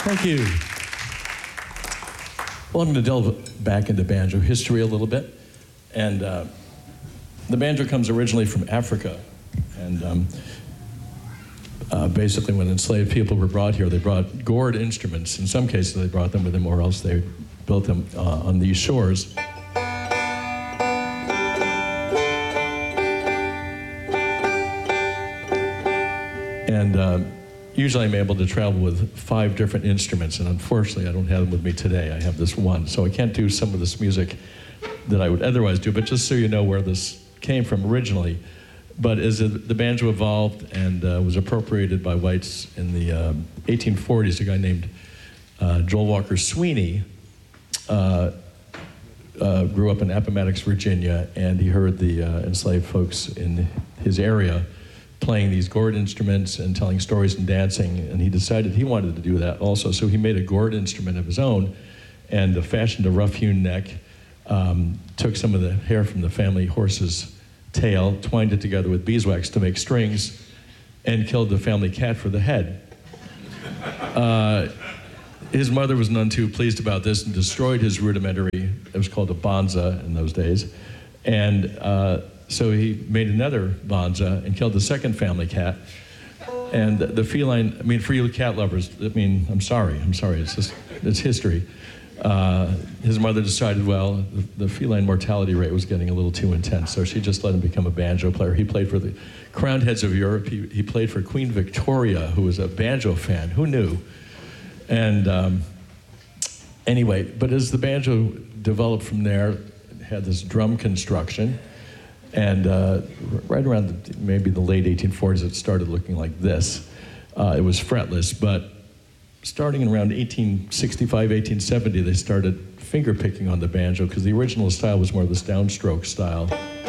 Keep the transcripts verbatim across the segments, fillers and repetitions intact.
Thank you. Well, I'm going to delve back into banjo history a little bit. And uh, the banjo comes originally from Africa. And um, uh, basically, when enslaved people were brought here, they brought gourd instruments. In some cases, they brought them with them, or else they built them uh, on these shores. And uh, usually I'm able to travel with five different instruments, and unfortunately I don't have them with me today. I have this one, so I can't do some of this music that I would otherwise do, but just so you know where this came from originally. But as the banjo evolved and uh, was appropriated by whites in the um, eighteen forties, a guy named uh, Joel Walker Sweeney uh, uh, grew up in Appomattox, Virginia, and he heard the uh, enslaved folks in his area playing these gourd instruments and telling stories and dancing, and he decided he wanted to do that also. So he made a gourd instrument of his own and uh, fashioned a rough-hewn neck, um, took some of the hair from the family horse's tail, twined it together with beeswax to make strings, and killed the family cat for the head. Uh, his mother was none too pleased about this and destroyed his rudimentary, it was called a bonza in those days, and uh, so he made another bonza and killed the second family cat. And the, the feline, I mean, for you cat lovers, I mean, I'm sorry, I'm sorry, it's just, it's history. Uh, his mother decided, well, the, the feline mortality rate was getting a little too intense, so she just let him become a banjo player. He played for the crowned heads of Europe. He, he played for Queen Victoria, who was a banjo fan. Who knew? And um, anyway, but as the banjo developed from there, it had this drum construction. And uh, right around the, maybe the late eighteen forties, it started looking like this. Uh, it was fretless, but starting in around eighteen sixty-five, eighteen seventy, they started finger picking on the banjo because the original style was more of this downstroke style,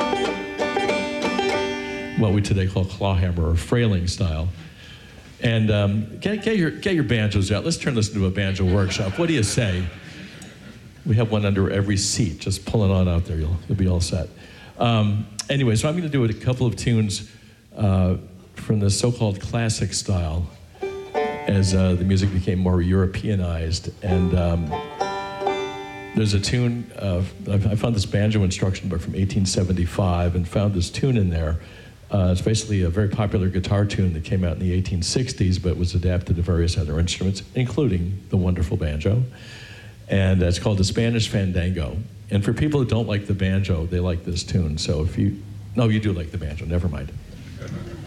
what we today call clawhammer or frailing style. And um, get, get, your, get your banjos out. Let's turn this into a banjo workshop. What do you say? We have one under every seat. Just pull it on out there. You'll, you'll be all set. Um, anyway, so I'm going to do a couple of tunes uh, from the so-called classic style as uh, the music became more Europeanized. And um, there's a tune, uh, I found this banjo instruction book from eighteen seventy-five and found this tune in there. Uh, it's basically a very popular guitar tune that came out in the eighteen sixties, but was adapted to various other instruments, including the wonderful banjo. And it's called the Spanish Fandango. And for people who don't like the banjo, they like this tune. So if you, no, you do like the banjo, never mind.